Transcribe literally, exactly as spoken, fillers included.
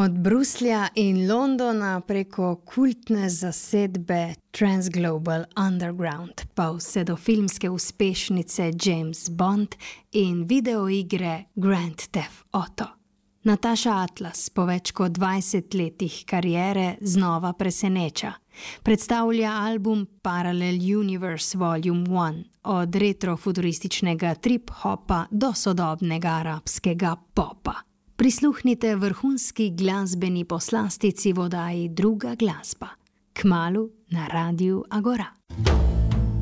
Od Bruslja in Londona preko kultne zasedbe Transglobal Underground pa vse do filmske uspešnice James Bond in videoigre Grand Theft Auto. Nataša Atlas po več kot dvajset letih kariere znova preseneča. Predstavlja album Parallel Universe Volume ena od retrofuturističnega trip-hopa do sodobnega arabskega popa. Prisluhnite vrhunski glasbeni poslastici v oddaji Druga glasba. Kmalu na Radiu Agora.